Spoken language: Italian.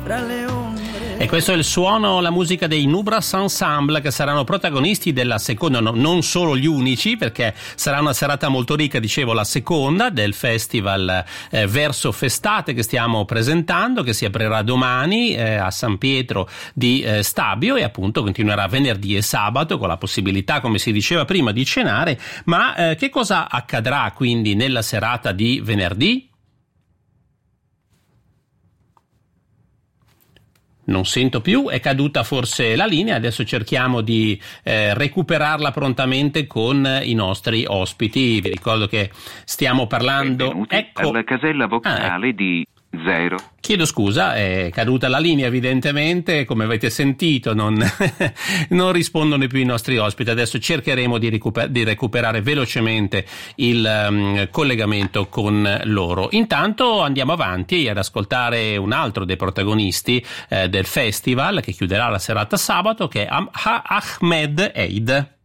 E questo è il suono, la musica dei Nubras Ensemble, che saranno protagonisti della seconda, non solo gli unici, perché sarà una serata molto ricca, dicevo, la seconda del festival Verso Festate che stiamo presentando, che si aprirà domani a San Pietro di Stabio e appunto continuerà venerdì e sabato con la possibilità, come si diceva prima, di cenare. Ma che cosa accadrà quindi nella serata di venerdì? Non sento più, è caduta forse la linea, adesso cerchiamo di recuperarla prontamente con i nostri ospiti. Vi ricordo che stiamo parlando... Ecco, alla casella vocale di 0. Chiedo scusa, è caduta la linea evidentemente, come avete sentito non rispondono più i nostri ospiti. Adesso cercheremo di recuperare velocemente il collegamento con loro. Intanto andiamo avanti ad ascoltare un altro dei protagonisti del festival che chiuderà la serata sabato, che è Ahmed Eid.